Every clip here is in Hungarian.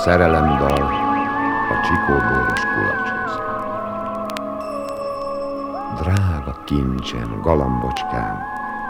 Szerelemdal a csikóbőrös kulacshoz. Drága kincsem, galambocskám,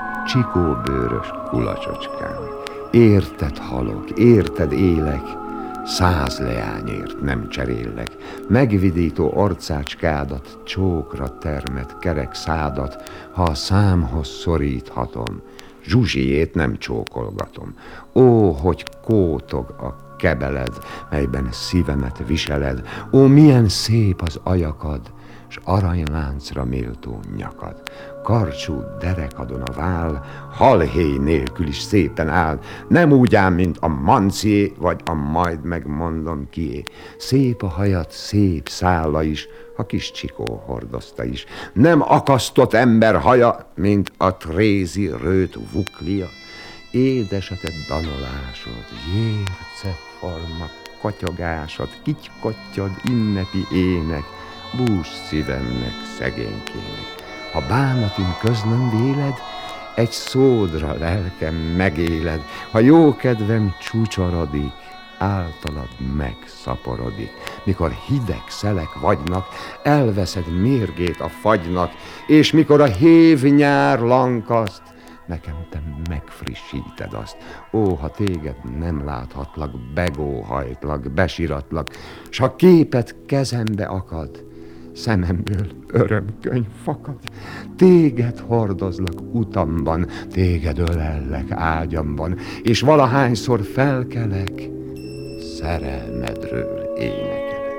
csikóbőrös kulacsocskám, érted halok, érted élek, 100 leányért nem cseréllek, megvidító arcácskádat, csókra termet kerek szádat, ha a számhoz szoríthatom, Zsuzsiét nem csókolgatom. Ó, hogy kótog a kebeled, melyben szívemet viseled, ó, milyen szép az ajakad, s aranyláncra méltó nyakad. Karcsú derekadon a vál, halhéj nélkül is szépen áll, nem úgy ám, mint a mancié, vagy a majd megmondom kié. Szép a hajat, szép szálla is, ha kis csikó hordozta is. Nem akasztott ember haja, mint a trézi rőt vuklia. Édes a te danolásod, jérce forma kotyogásod, kitykottyod ünnepi ének, bús szívemnek, szegénykének. Ha bánatim köz nem véled, egy szódra lelkem megéled, ha jó kedvem csúcsorodik, általad megszaporodik. Mikor hideg szelek vagynak, elveszed mérgét a fagynak, és mikor a hév nyár lankaszt, nekem te megfrissíted azt. Ó, ha téged nem láthatlak, begóhajtlak, besiratlak, s ha képet kezembe akad, szememből örömkönyv fakad. Téged hordozlak utamban, téged ölellek ágyamban, és valahányszor felkelek, szerelmedről énekelek.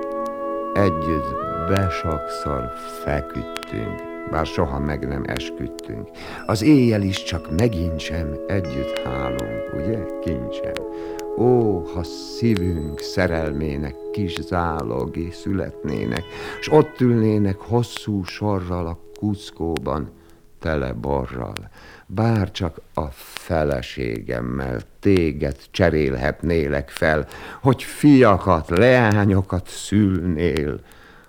Együtt besokszor feküdtünk, bár soha meg nem esküdtünk. Az éjjel is csak megint sem együtt hálunk, ugye, kincsem? Ó, ha szívünk szerelmének kis zálogi születnének, s ott ülnének hosszú sorral a kuckóban, tele borral, bár csak a feleségemmel téged cserélhetnélek fel, hogy fiakat, leányokat szülnél,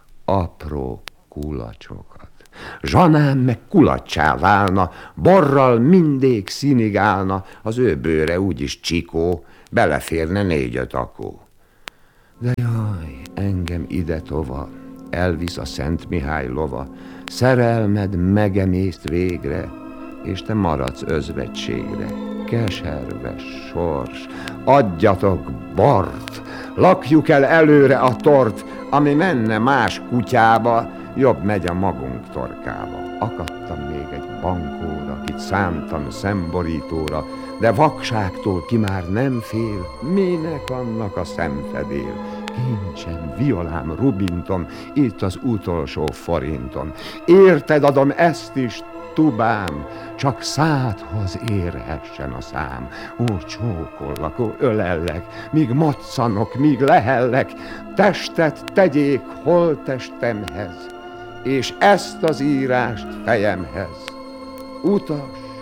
apró kulacsokat. Zsanám meg kulacsá válna, borral mindig színig állna, az ő bőre úgyis csikó, beleférne 4-5 akó. De jaj, engem ide tova, elvisz a Szent Mihály lova, szerelmed megemészt végre, és te maradsz özvegységre. Keserves sors, adjatok bort, lakjuk el előre a tort, ami menne más kutyába, jobb megy a magunk torkába. Akadtam még egy bankóra, kit szántam szemborítóra, de vakságtól ki már nem fél, minek annak a szemfedél. Kincsem, violám, rubintom, itt az utolsó forintom. Érted adom ezt is, tubám, csak szádhoz érhessen a szám. Ó, csókollak, ó, ölellek, míg maccanok, míg lehellek, testet tegyék holttestemhez, és ezt az írást fejemhez. Utas,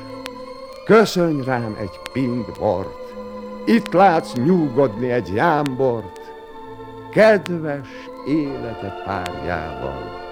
köszönj rám egy pint bort, itt látsz nyugodni egy jámbort, kedves élete párjával.